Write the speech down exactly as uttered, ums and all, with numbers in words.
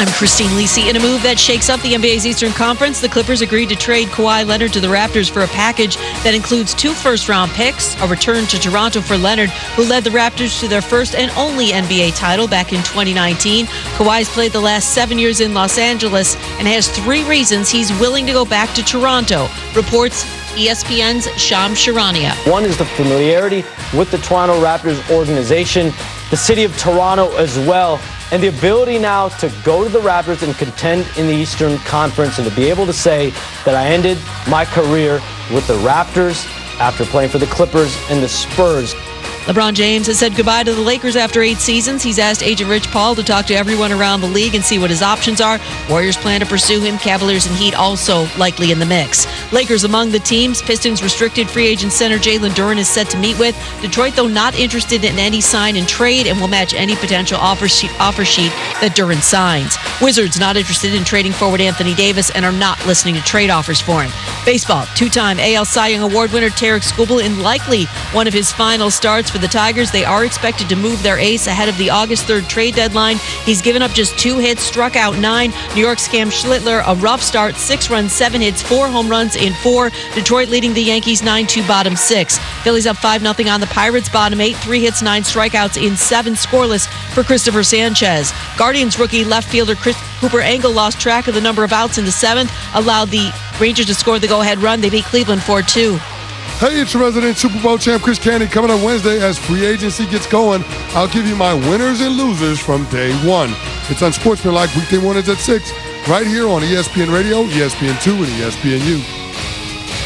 I'm Christine Lisi. In a move that shakes up the N B A's Eastern Conference, the Clippers agreed to trade Kawhi Leonard to the Raptors for a package that includes two first-round picks, a return to Toronto for Leonard, who led the Raptors to their first and only N B A title back in twenty nineteen. Kawhi's played the last seven years in Los Angeles and has three reasons he's willing to go back to Toronto, reports E S P N's Shams Charania. One is the familiarity with the Toronto Raptors organization, the city of Toronto as well, and the ability now to go to the Raptors and contend in the Eastern Conference and to be able to say that I ended my career with the Raptors after playing for the Clippers and the Spurs. LeBron James has said goodbye to the Lakers after eight seasons. He's asked agent Rich Paul to talk to everyone around the league and see what his options are. Warriors plan to pursue him. Cavaliers and Heat also likely in the mix. Lakers among the teams. Pistons restricted free agent center Jalen Duren is set to meet with. Detroit, though, not interested in any sign and trade and will match any potential offer sheet, offer sheet that Duren signs. Wizards not interested in trading forward Anthony Davis and are not listening to trade offers for him. Baseball, two-time A L Cy Young Award winner Tarek Skubal in likely one of his final starts for the Tigers. They are expected to move their ace ahead of the August third trade deadline. He's given up just two hits, struck out nine. New York's Cam Schlittler, a rough start, six runs, seven hits, four home runs in four. Detroit leading the Yankees nine two bottom six. Phillies up five nothing on the Pirates bottom eight, three hits, nine strikeouts in seven, scoreless for Christopher Sanchez. Guardians rookie left fielder Chris Cooper Angle lost track of the number of outs in the seventh, allowed the Rangers to score the go-ahead run. They beat Cleveland four two. Hey, it's your resident Super Bowl champ, Chris Candy. Coming up Wednesday as free agency gets going, I'll give you my winners and losers from day one. It's Unsportsmanlike weekday mornings at six, right here on E S P N Radio, E S P N two, and E S P N U.